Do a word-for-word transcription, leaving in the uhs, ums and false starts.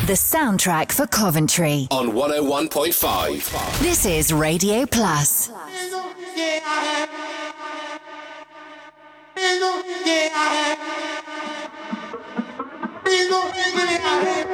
the soundtrack for Coventry. On one oh one point five. This is Radio Plus.